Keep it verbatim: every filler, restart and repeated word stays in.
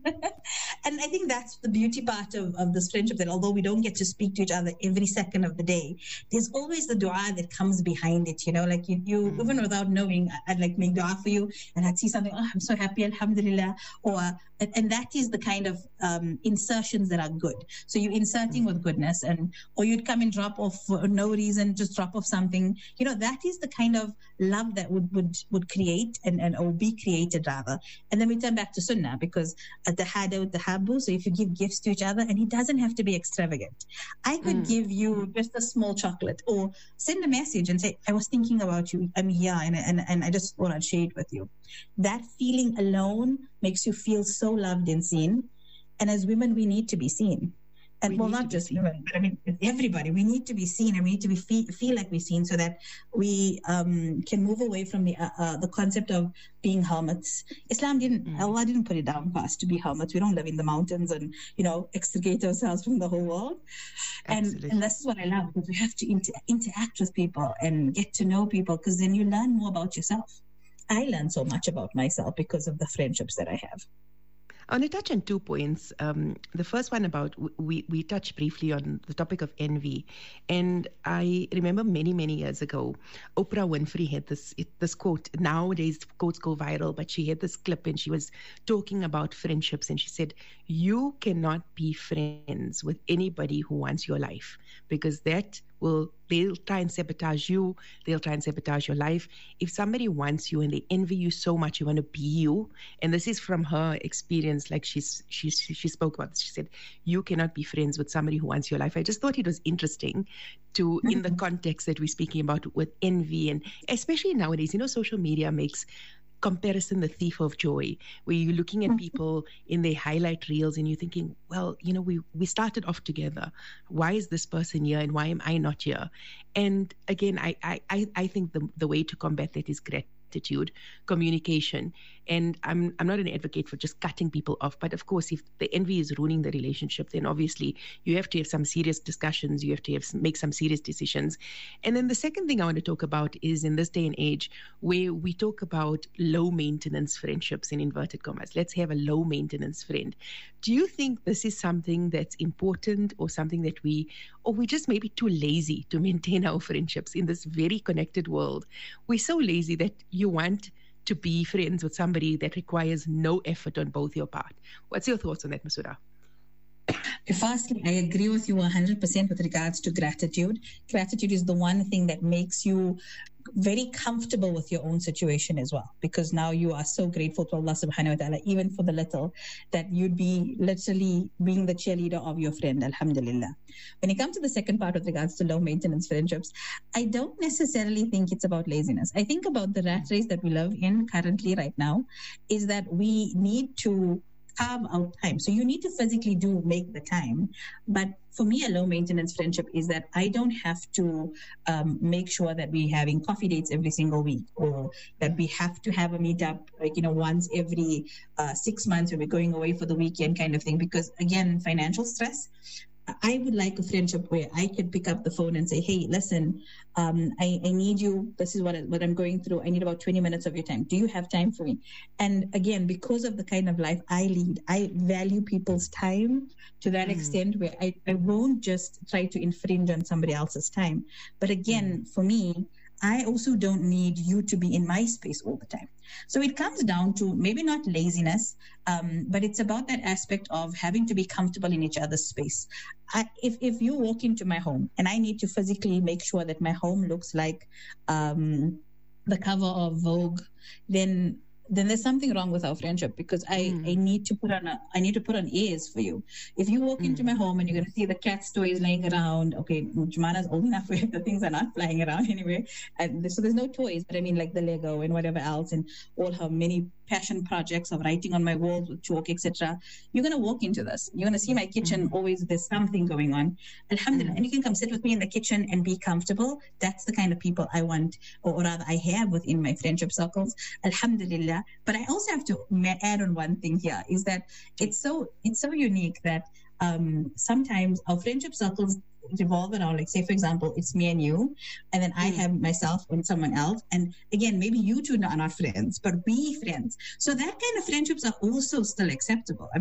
And I think that's the beauty part of, of this friendship, that although we don't get to speak to each other every second of the day, there's always the dua that comes behind it, you know, like you, you mm. even without knowing, I'd like make dua for you and I'd see something, oh, I'm so happy, alhamdulillah. Or, and, and that is the kind of um, insertions that are good. So you're inserting mm. with goodness, and or you'd come and drop off for no reason, just drop off something, you know, that is the kind of love that would, would, would create and, and or be created rather. And then we turn back to sunnah, because at the hada, the habu, so if you give gifts to each other, and it doesn't have to be extravagant. I could mm. give you just a small chocolate, or send a message and say, I was thinking about you, I'm here, and, and, and I just want to share it with you. That feeling alone makes you feel so loved and seen. And as women, we need to be seen. And we well, not just women, but I mean, everybody. We need to be seen, and we need to be feel, feel like we're seen, so that we um, can move away from the uh, uh, the concept of being hermits. Islam didn't, mm. Allah didn't put it down for us to be hermits. We don't live in the mountains and, you know, extricate ourselves from the whole world. And Absolutely. and this is what I love, because we have to inter- interact with people and get to know people, because then you learn more about yourself. I learn so much about myself because of the friendships that I have. I want to touch on two points. Um, the first one about, we, we touched briefly on the topic of envy. And I remember many, many years ago, Oprah Winfrey had this it, this quote. Nowadays, quotes go viral, but she had this clip and she was talking about friendships. And she said, you cannot be friends with anybody who wants your life, because that will, they'll try and sabotage you. They'll try and sabotage your life. If somebody wants you and they envy you so much, you want to be you. And this is from her experience, like she's, she's, she spoke about this. She said, you cannot be friends with somebody who wants your life. I just thought it was interesting to, in the context that we're speaking about with envy, and especially nowadays, you know, social media makes comparison the thief of joy, where you're looking at people in their highlight reels and you're thinking, well, you know, we we started off together. Why is this person here and why am I not here? And again, I I, I think the the way to combat that is gratitude, communication. And I'm I'm not an advocate for just cutting people off, but of course, if the envy is ruining the relationship, then obviously you have to have some serious discussions. You have to have some, make some serious decisions. And then the second thing I want to talk about is, in this day and age where we talk about low maintenance friendships in inverted commas, let's have a low maintenance friend. Do you think this is something that's important, or something that we, or we just maybe too lazy to maintain our friendships in this very connected world? We're so lazy that you want to be friends with somebody that requires no effort on both your part. What's your thoughts on that, Masura? Firstly, I agree with you one hundred percent with regards to gratitude. Gratitude is the one thing that makes you very comfortable with your own situation as well, because now you are so grateful to Allah subhanahu wa ta'ala, even for the little, that you'd be literally being the cheerleader of your friend, alhamdulillah. When it comes to the second part with regards to low maintenance friendships, I don't necessarily think it's about laziness. I think about the rat race that we live in currently right now is that we need to carve out time. So you need to physically do make the time. But for me, a low maintenance friendship is that I don't have to um, make sure that we're having coffee dates every single week, or that we have to have a meetup, like, you know, once every uh, six months when we're going away for the weekend kind of thing. Because again, financial stress. I would like a friendship where I could pick up the phone and say, hey, listen, um, I, I need you. This is what, I, what I'm going through. I need about twenty minutes of your time. Do you have time for me? And again, because of the kind of life I lead, I value people's time to that mm. extent where I, I won't just try to infringe on somebody else's time. But again, mm. for me, I also don't need you to be in my space all the time. So it comes down to maybe not laziness, um, but it's about that aspect of having to be comfortable in each other's space. I, if, if you walk into my home and I need to physically make sure that my home looks like um, the cover of Vogue, then then there's something wrong with our friendship, because I, mm. I need to put on a, I need to put on ears for you. If you walk mm. into my home and you're going to see the cat's toys laying around, okay, Jumana's old enough where the things are not flying around anyway. And so there's no toys, but I mean like the Lego and whatever else, and all her many passion projects of writing on my walls with chalk, et cetera. You're going to walk into this. You're going to see my kitchen. Mm. Always there's something going on. Alhamdulillah. Mm. And you can come sit with me in the kitchen and be comfortable. That's the kind of people I want, or, or rather I have within my friendship circles. Alhamdulillah. But I also have to add on one thing here, is that it's so it's so unique that um, sometimes our friendship circles revolve around, like, say, for example, it's me and you, and then mm. I have myself and someone else. And again, maybe you two are not friends, but we friends. So that kind of friendships are also still acceptable. I